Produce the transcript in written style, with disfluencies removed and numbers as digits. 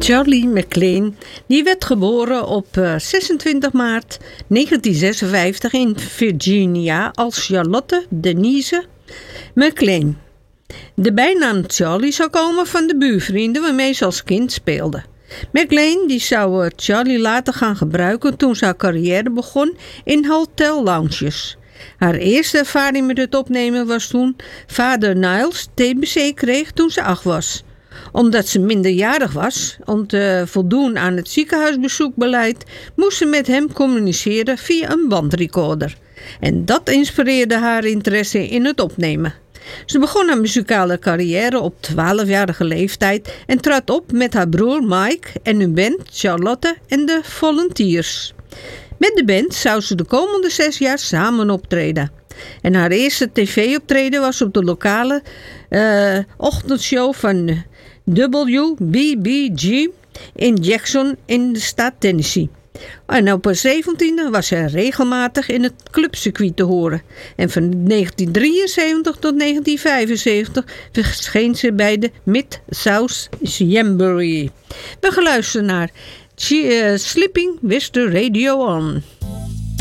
Charlie McLean, die werd geboren op 26 maart 1956 in Virginia als Charlotte Denise McLean. De bijnaam Charlie zou komen van de buurvrienden waarmee ze als kind speelde. McLean die zou Charlie later gaan gebruiken toen ze haar carrière begon in hotel lounges. Haar eerste ervaring met het opnemen was toen vader Niles TBC kreeg toen ze 8 was. Omdat ze minderjarig was, om te voldoen aan het ziekenhuisbezoekbeleid, moest ze met hem communiceren via een bandrecorder. En dat inspireerde haar interesse in het opnemen. Ze begon haar muzikale carrière op 12-jarige leeftijd en trad op met haar broer Mike en hun band Charlotte en de Volunteers. Met de band zou ze de komende 6 jaar samen optreden. En haar eerste tv-optreden was op de lokale ochtendshow van WBBG in Jackson in de staat Tennessee. En op haar 17e was ze regelmatig in het clubcircuit te horen. En van 1973 tot 1975 verscheen ze bij de Mid-South Jamboree. We gaan luisteren naar Sleeping with the Radio On.